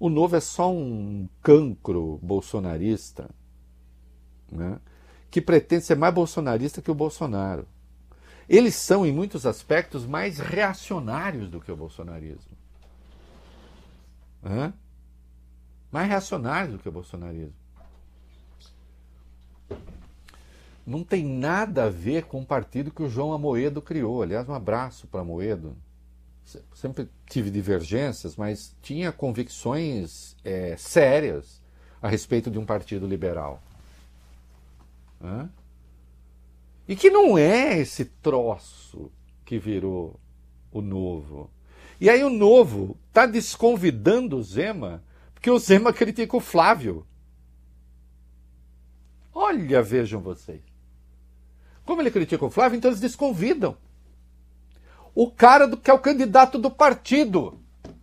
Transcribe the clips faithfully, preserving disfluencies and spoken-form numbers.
O Novo é só um cancro bolsonarista, né, que pretende ser mais bolsonarista que o Bolsonaro. Eles são, em muitos aspectos, mais reacionários do que o bolsonarismo. Hã? Mais reacionários do que o bolsonarismo. Não tem nada a ver com o partido que o João Amoedo criou. Aliás, um abraço para Amoedo. Sempre tive divergências, mas tinha convicções é, sérias a respeito de um partido liberal. Hã? E que não é esse troço que virou o Novo. E aí o Novo está desconvidando o Zema, porque o Zema critica o Flávio. Olha, vejam vocês. Como ele critica o Flávio, então eles desconvidam o cara do, que é o candidato do partido.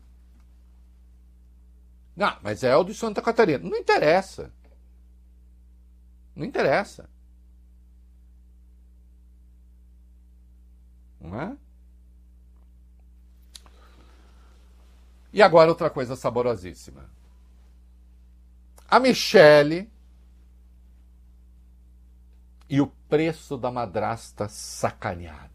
Não, mas é o de Santa Catarina. Não interessa. Não interessa. Não é? E agora outra coisa saborosíssima. A Michele e o preço da madrasta sacaneada.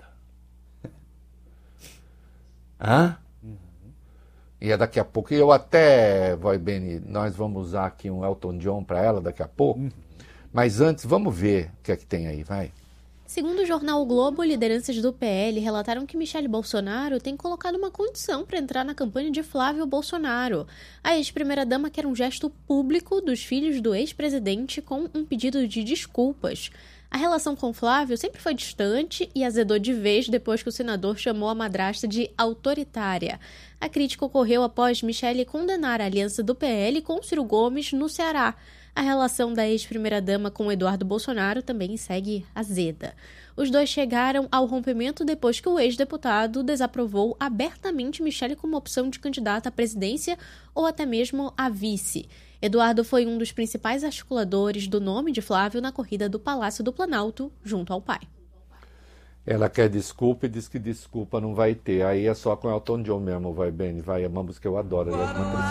Hã? Uhum. E é daqui a pouco. E eu até, vai Beni, nós vamos usar aqui um Elton John para ela daqui a pouco. Uhum. Mas antes, vamos ver o que é que tem aí, vai. Segundo o jornal o Globo, lideranças do P L relataram que Michele Bolsonaro tem colocado uma condição para entrar na campanha de Flávio Bolsonaro. A ex-primeira-dama quer um gesto público dos filhos do ex-presidente com um pedido de desculpas. A relação com Flávio sempre foi distante e azedou de vez depois que o senador chamou a madrasta de autoritária. A crítica ocorreu após Michele condenar a aliança do P L com Ciro Gomes no Ceará. A relação da ex-primeira-dama com Eduardo Bolsonaro também segue azeda. Os dois chegaram ao rompimento depois que o ex-deputado desaprovou abertamente Michele como opção de candidata à presidência ou até mesmo a vice. Eduardo foi um dos principais articuladores do nome de Flávio na corrida do Palácio do Planalto, junto ao pai. Ela quer desculpa e diz que desculpa não vai ter. Aí é só com Elton John mesmo, vai bem. Vai, é uma música que eu adoro. Ela é uma